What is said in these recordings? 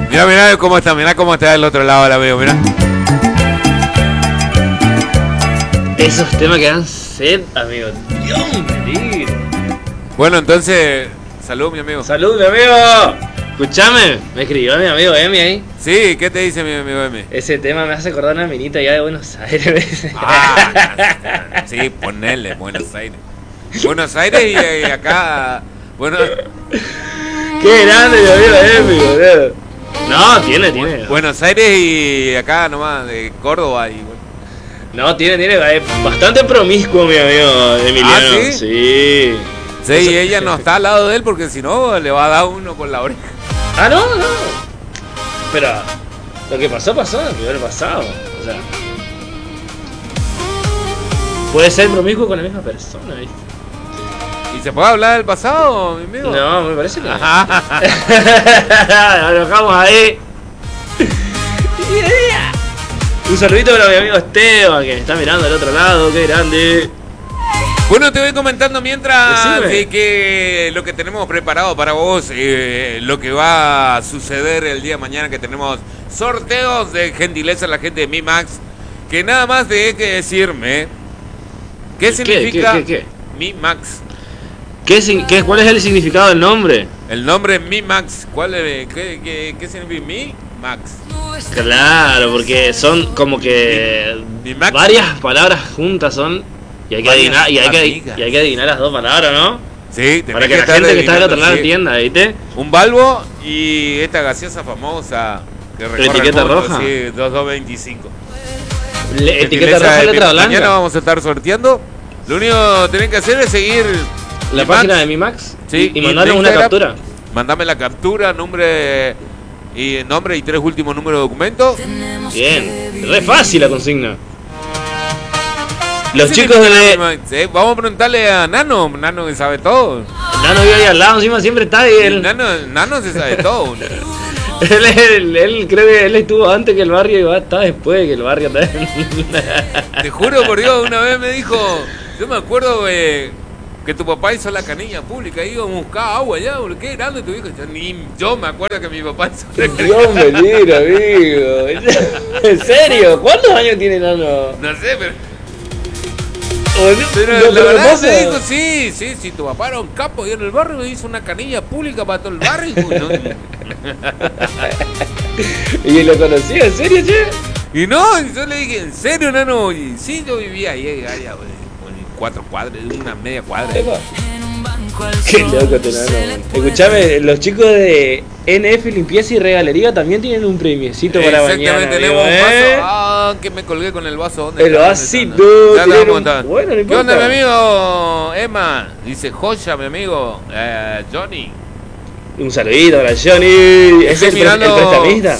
Mirá cómo está del otro lado, la veo, mirá. Esos temas que dan sed, amigo. Dios mío. Bueno, entonces, salud, mi amigo. Salud, mi amigo. Escuchame, me escribió mi amigo Emi ahí. Sí, ¿qué te dice mi amigo Emi? Ese tema me hace acordar una minita allá de Buenos Aires. Sí, ponele Buenos Aires. Buenos Aires y acá. Bueno. Qué grande mi amigo Emi, boludo. No, tiene. Buenos Aires y acá nomás, de Córdoba y bueno. No, tiene bastante promiscuo mi amigo Emiliano. ¿Ah, sí? Sí. Sí, y ella no está al lado de él porque si no le va a dar uno por la oreja. Ah, no. Pero lo que pasó, lo que hubiera pasado. O sea, puede ser promiscuo con la misma persona, ¿viste? ¿Y se puede hablar del pasado, mi amigo? No, me parece que no. Lo dejamos ahí. Un saludito para mi amigo Esteban, que me está mirando del otro lado, qué grande. Bueno, te voy comentando mientras Decime. de que lo que tenemos preparado para vos, lo que va a suceder el día de mañana, que tenemos sorteos de gentileza a la gente de Mi Max, que nada más tenés que decirme qué significa ¿Qué? Mi Max. ¿Cuál es el significado del nombre? El nombre Mi Max, ¿qué significa Mi Max? Claro, porque son como que Mi Max. varias palabras juntas son y hay que adivinar y hay que adivinar las dos palabras, ¿no? Sí, para que la gente que está del otro lado entienda, ¿viste? Un Balbo y esta gaseosa famosa que recorre ¿Etiqueta el mundo, roja? Sí, 2225. Etiqueta roja, letra blanca. Mañana vamos a estar sorteando. Lo único que tienen que hacer es seguir la página de Mi Max, sí, y mandarle una captura. Mandame la captura, nombre y 3 últimos números de documento. Bien, re fácil la consigna. Los ¿Qué chicos significa de... Mi Max? Vamos a preguntarle a Nano que sabe todo. Nano vive ahí al lado, encima siempre está ahí. Nano se sabe todo. Él creo que él estuvo antes que el barrio y va a estar después que el barrio también. Te juro por Dios, una vez me dijo, yo me acuerdo que tu papá hizo la canilla pública, íbamos a buscar agua allá, qué grande tu hijo. Yo me acuerdo que mi papá hizo la canilla. Dios me libre, amigo. ¿En serio? ¿Cuántos años tiene Nano? No sé, pero Pero la verdad me dijo, sí, tu papá era un capo ahí en el barrio, hizo una canilla pública para todo el barrio. ¿No? ¿Y lo conocía? ¿En serio, che? Y no, yo le dije, ¿en serio, Nano? Y sí, yo vivía ahí, allá, 4 cuadras, una media cuadra. Qué loco tu Nano. Escuchame, los chicos de NF Limpieza y Regalería también tienen un premiecito para mañana. Exactamente, tenemos un vaso. Que me colgué con el vaso. ¿Dónde el está? vasito. Ya te vamos a contar. Bueno, no ¿Qué importa. onda, mi amigo Emma? Dice joya, mi amigo Johnny. Un saludito para Johnny. ¿Es el prestamista?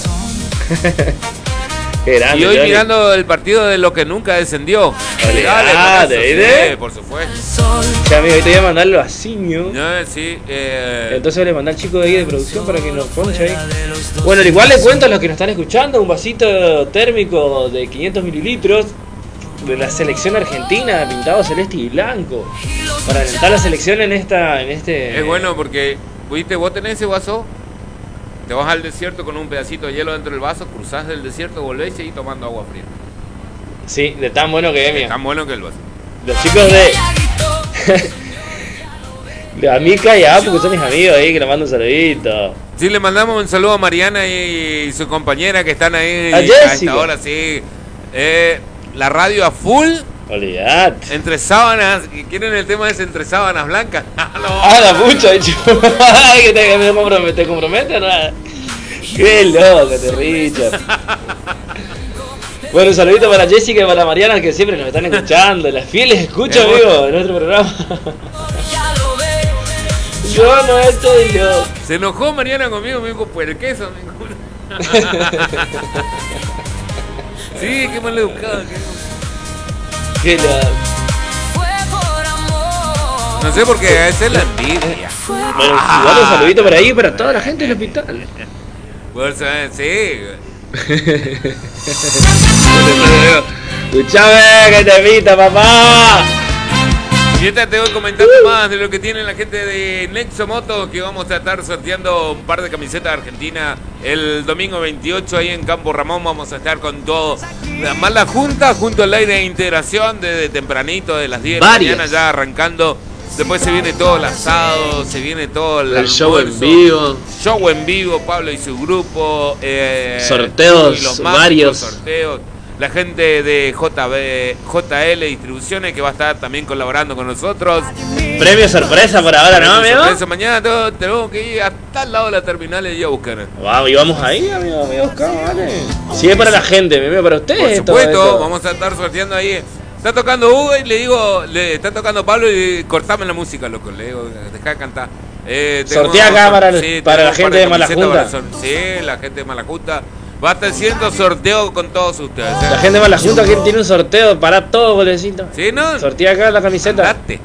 Qué grande, Y hoy Johnny. mirando el partido de lo que nunca descendió. Dale, por supuesto. Sí, amigo, ahí te voy a mandar el vasinho. Sí, Entonces le mandé al chico de ahí de producción para que nos ponche ahí. Bueno, igual les cuento a los que nos están escuchando, un vasito térmico de 500 mililitros de la selección argentina, pintado celeste y blanco, para alentar la selección en este... es bueno porque, viste, vos tenés ese vaso, te vas al desierto con un pedacito de hielo dentro del vaso, cruzás del desierto, volvés y seguís tomando agua fría. Sí, de tan bueno que es, mira. Tan bueno que el vaso. Los chicos de Amica y Apu, que son mis amigos ahí, que le mando un saludito. Sí, le mandamos un saludo a Mariana y su compañera que están ahí a esta Jessica. hora, sí. La radio a full, Olvidate. entre sábanas, y quieren el tema ese entre sábanas blancas. La pucha, hecho. Que te compromete, ¿no? Qué loco, te Richard. Bueno, un saludito para Jessica y para Mariana, que siempre nos están escuchando. Las fieles escuchas, amigo, de nuestro programa. Yo no estoy yo. Se enojó Mariana conmigo, me dijo puerqueso. Sí, qué mal educado. Qué loco. No sé por qué, esa es la envidia. Bueno, igual un saludito por ahí para toda la gente del hospital. Sí. Escuchame, que te invita, papá. Mientras te voy comentando más de lo que tiene la gente de Nexo Moto, que vamos a estar sorteando un par de camisetas de Argentina el domingo 28 ahí en Campo Ramón. Vamos a estar con todo. Más la junta, junto al aire de integración desde tempranito, de las 10 de la mañana ya arrancando. Después se viene todo el asado, se viene todo el show en vivo. Show en vivo, Pablo y su grupo. Sorteos, y los varios. Sorteos. La gente de JL Distribuciones que va a estar también colaborando con nosotros. Premio sorpresa por ahora, ¿no, amigo? Sorpresa. Mañana tenemos que ir hasta el lado de la terminal y ir a buscar. Wow, y vamos ahí, amigo, a buscar, vale. Si es para la gente, me para ustedes. Por supuesto, vamos a estar sorteando ahí. Está tocando Hugo y le digo, está tocando Pablo y cortame la música, loco. Le digo, dejá de cantar. Sortea acá para la gente de Malajunta. Sí, la gente de Malajunta. Va a estar haciendo sorteo con todos ustedes. La gente de Malajunta que tiene un sorteo para todo, bolecito. Sí, ¿no? Sortea acá la camiseta. Date.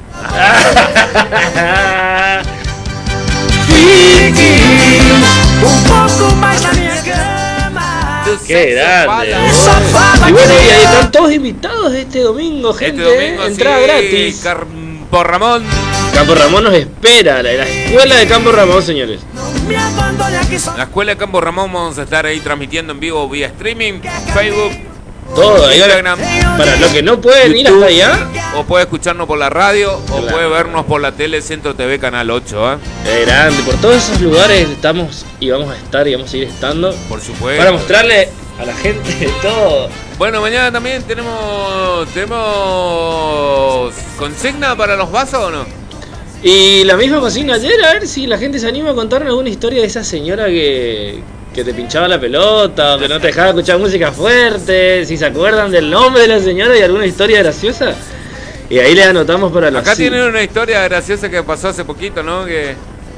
Un poco más la minha cama. Qué grande. Y bueno, y ahí están todos invitados este domingo, gente. Este domingo, entrada sí, gratis. Campo Ramón. Campo Ramón nos espera, la escuela de Campo Ramón, señores. La escuela de Campo Ramón vamos a estar ahí transmitiendo en vivo vía streaming, Facebook, todo, Instagram. Para los que no pueden ir hasta allá. O puede escucharnos por la radio, o puede vernos por la tele Centro TV Canal 8. Grande, por todos esos lugares estamos y vamos a estar y vamos a ir estando. Por supuesto. Para mostrarle a la gente todo. Bueno, mañana también tenemos consigna para los vasos, ¿o no? Y la misma consigna ayer, a ver si la gente se anima a contarnos alguna historia de esa señora que te pinchaba la pelota, o que no te dejaba escuchar música fuerte, si se acuerdan del nombre de la señora y alguna historia graciosa. Y ahí le anotamos para los... Acá tienen una historia graciosa que pasó hace poquito, ¿no? Que...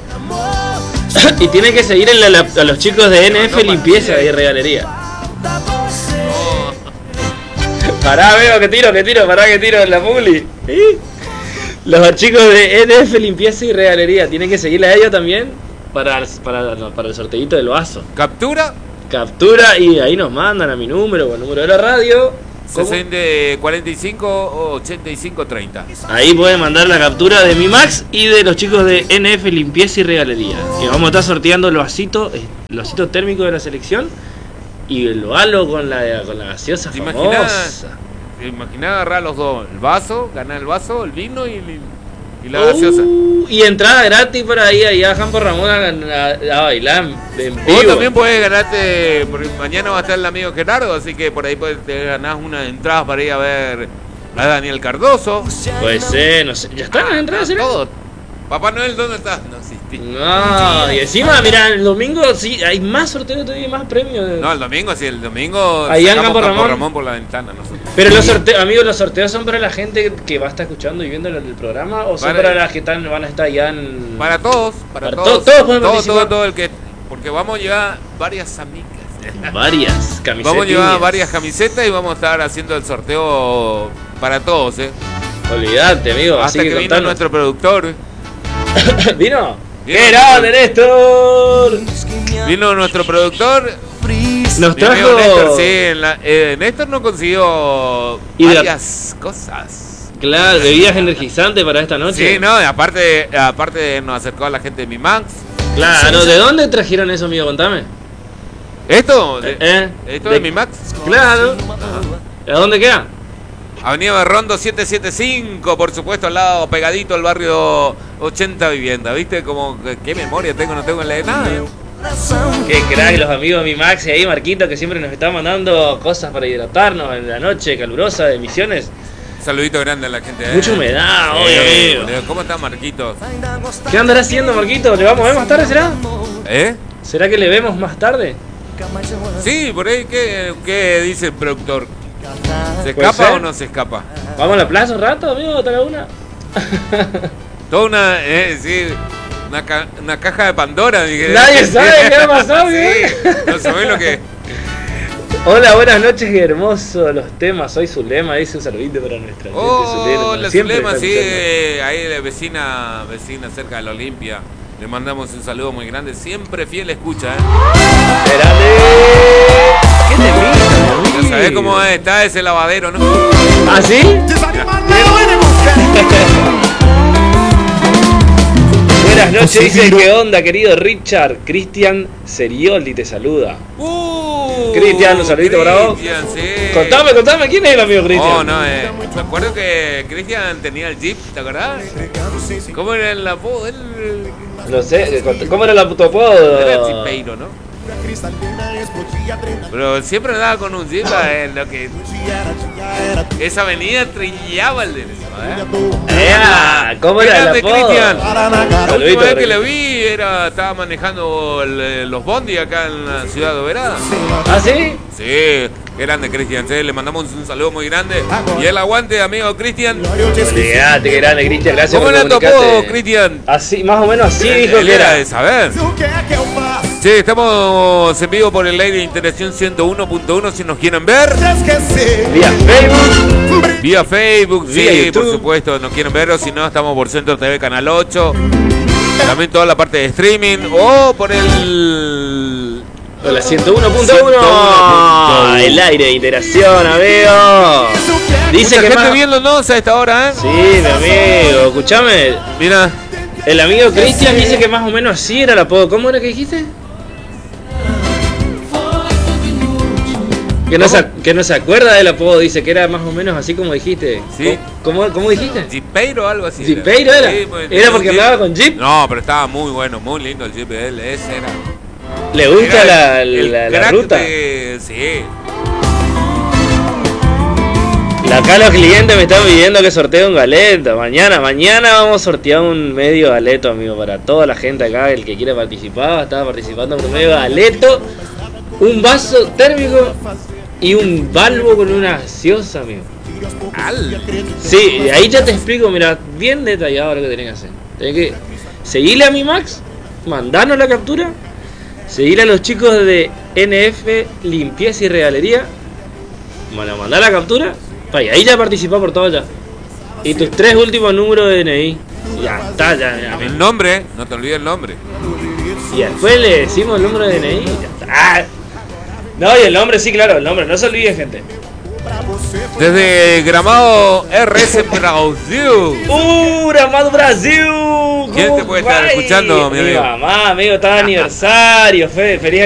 y tienen que seguir a los chicos de NF Limpieza y Regalería. Pará, veo que tiro, pará que tiro en la publi. ¿Sí? Los chicos de NF Limpieza y Regalería tienen que seguirle a ellos también para el sorteito del vaso. ¿Captura? Captura y ahí nos mandan a mi número o al número de la radio. 45 o 85 30. Ahí pueden mandar la captura de mi Max y de los chicos de NF Limpieza y Regalería. Que vamos a estar sorteando el vasito térmico de la selección y el halo con la gaseosa famosa. ¿Te imaginás agarrar los dos? El vaso, ganar el vaso, el vino y la gaseosa. Y entrada gratis por ahí allá a Campo Ramón a bailar en vivo. Vos también podés ganarte, porque mañana va a estar el amigo Gerardo, así que por ahí te ganás unas entradas para ir a ver a Daniel Cardoso. Puede ser, no sé. ¿Ya están las entradas? Todo. Papá Noel, ¿dónde estás? No existí. No, y encima, mira, el domingo sí, hay más sorteos todavía, más premios. No, el domingo sí, el domingo ahí en sacamos Campo Ramón por la ventana nosotros. Pero los sorteos, amigos, los sorteos son para la gente que va a estar escuchando y viendo el programa, o son para las que van a estar allá en... Para todos, para todos. Todos pueden participar. Todo el que... Porque vamos a llevar varias amigas. Varias camisetas. Vamos a llevar varias camisetas y vamos a estar haciendo el sorteo para todos, Olvídate, amigo. Hasta que vino nuestro productor. ¿Vino? ¡Qué grande, Néstor! Vino nuestro productor. Nos trajo... Néstor, sí, Néstor nos consiguió varias cosas. Claro, bebidas energizantes para esta noche. Sí, no, aparte nos acercó a la gente de Mi Max. Claro, ¿de dónde trajeron eso, amigo? Contame. ¿Esto? ¿Esto de Mi Max? Claro. ¿A dónde queda? Avenida Berrondo 775, por supuesto, al lado, pegadito al barrio 80 Vivienda. ¿Viste? Como, ¿qué memoria tengo? No tengo en la de nada. Qué crack los amigos de Mi Max y ahí Marquito, que siempre nos está mandando cosas para hidratarnos en la noche calurosa de Misiones. Saludito grande a la gente. Mucha humedad, obvio, amigo. ¿Cómo está Marquito? ¿Qué andará haciendo, Marquito? ¿Le vamos a ver más tarde, será? ¿Será que le vemos más tarde? Sí, por ahí, ¿qué dice el productor? ¿Se escapa o no se escapa? ¿Vamos a la plaza un rato, amigo? ¿Hasta la una? Toda una, una caja de Pandora. Dije, nadie sabe qué va a pasar, sí, no sabés lo que... Hola, buenas noches, qué hermoso los temas. Soy Zulema, dice un saludito para nuestra gente. Hola, Zulema, sí, ahí de vecina cerca de la Olimpia. Le mandamos un saludo muy grande, siempre fiel escucha, ¡Grande! ¿Qué te mira? Ya sabés cómo está ese lavadero, ¿no? ¿Ah, sí? Buenas noches, dice, ¿qué onda, querido Richard? Cristian Serioli te saluda. Cristian, un saludito para vos. Cristian, sí. Contame, ¿quién es el amigo Cristian? Oh, no, me acuerdo que Cristian tenía el Jeep, ¿te acordás? ¿Cómo era el apodo? No sé, ¿cómo era tu apodo? Era Jipeiro, ¿no? Pero siempre andaba con un Jeep en lo que esa avenida trillaba el de eso, ¿Cómo era el apodo? Cristian. La Saludito, última vez que lo vi estaba manejando los bondi acá en la ciudad de Oberá. ¿Ah, sí? Sí, grande Cristian, le mandamos un saludo muy grande. Y el aguante, amigo Cristian. Olvídate, qué grande, Cristian, gracias ¿Cómo por era tu comunicarte. apodo, Cristian? Así, más o menos así dijo Él que era era. de saber. Sí, estamos en vivo por el aire de Interacción 101.1 si nos quieren ver. Vía Facebook. Vía Facebook, Vía sí, YouTube. por supuesto, nos quieren ver, o si no, estamos por Centro TV Canal 8. También toda la parte de streaming, o por el... Hola, 101.1. 101.1. El aire de interacción, amigo. Dice Mucha que gente más... viéndonos a esta hora, ¿eh? Sí, mi amigo, escuchame. Mira, El amigo Cristian dice que más o menos así era el apodo. ¿Cómo era que dijiste? Que no se acuerda del apodo, dice que era más o menos así como dijiste. Sí. ¿Cómo dijiste? Jipeiro o algo así. ¿Jipeiro era? Sí, pues, ¿Era porque un Jeep. hablaba con Jeep? No, pero estaba muy bueno, muy lindo el Jeep de él, ese era. ¿Le gusta Era el la crack ruta? Sí. Acá los clientes me están pidiendo que sortee un galeto. Mañana vamos a sortear un medio galeto, amigo, para toda la gente acá, el que quiera participar. Estaba participando por un medio galeto, un vaso térmico y un balbo con una gaseosa, amigo. Sí, ahí ya te explico, mira, bien detallado lo que tenés que hacer. Tenés que seguirle a mi Max, mandarnos la captura, seguirle a los chicos de NF Limpieza y Regalería, mandar la captura. Y ahí ya participás por todo ya. Y tus 3 últimos números de DNI. Ya está, ya. El nombre, no te olvides el nombre. Y después le decimos el número de DNI y ya está. Ah. No, y el nombre, sí, claro, el nombre. No se olviden, gente. Desde Gramado RS Brasil. Gramado Brasil. ¿Quién te puede estar escuchando, mi Mi amigo? mamá, amigo, está de aniversario. Feliz